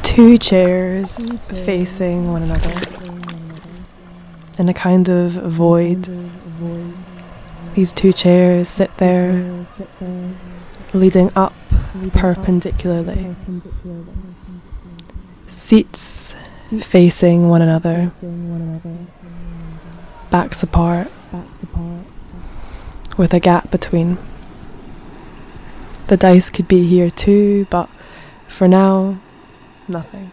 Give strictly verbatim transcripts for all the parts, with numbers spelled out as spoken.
Two chairs facing one another in a kind of void. These two chairs sit there, leading up perpendicularly. Seats facing one another, backs apart, with a gap between. The dice could be here too, but for now, nothing.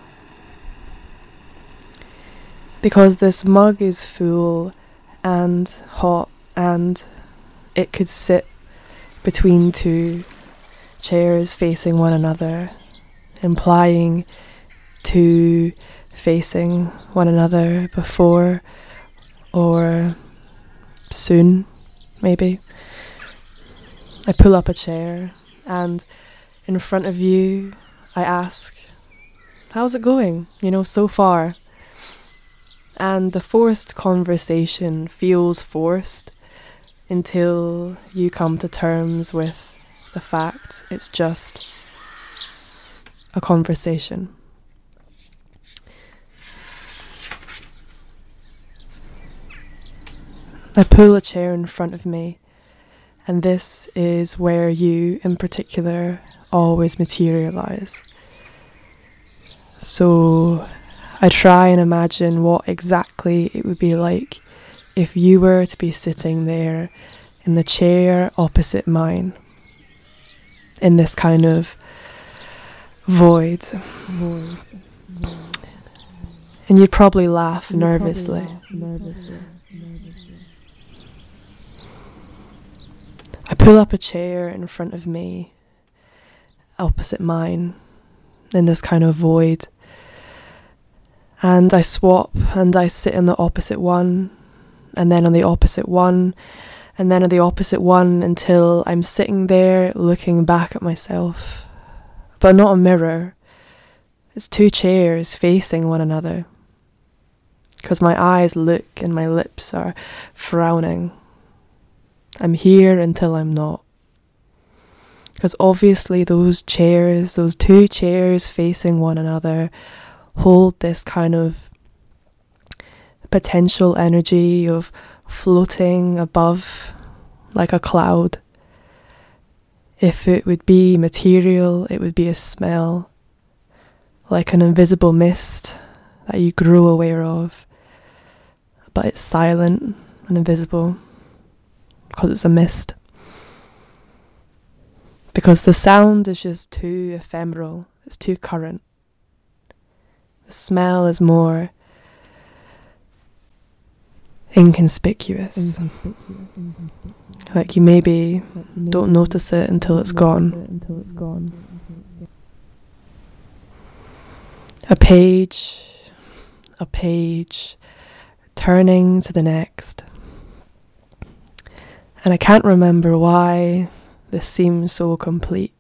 Because this mug is full and hot, and it could sit between two chairs facing one another, implying two facing one another before or soon, maybe. I pull up a chair, and in front of you I ask, how's it going, you know, so far? And the forced conversation feels forced until you come to terms with the fact it's just a conversation. I pull a chair in front of me, and this is where you, in particular, always materialize. So I try and imagine what exactly it would be like if you were to be sitting there in the chair opposite mine, in this kind of void. void. And you'd probably laugh you'd nervously. Probably laugh nervously. I pull up a chair in front of me, opposite mine, in this kind of void. And I swap, and I sit in the opposite one, and then on the opposite one, and then on the opposite one, until I'm sitting there looking back at myself. But not a mirror. It's two chairs facing one another. Because my eyes look and my lips are frowning. I'm here until I'm not. Because obviously those chairs, those two chairs facing one another, hold this kind of potential energy of floating above like a cloud. If it would be material, it would be a smell, like an invisible mist that you grow aware of, but it's silent and invisible because it's a mist. Because the sound is just too ephemeral, it's too current. The smell is more inconspicuous. inconspicuous. Like you maybe like you maybe don't notice it until it's gone. It until it's gone. A page, a page, turning to the next. And I can't remember why this seems so complete.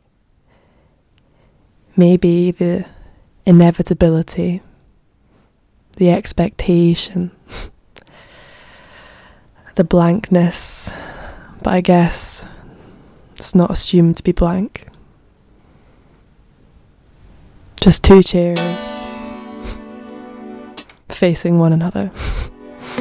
Maybe the inevitability, the expectation, the blankness, but I guess it's not assumed to be blank. Just two chairs facing one another.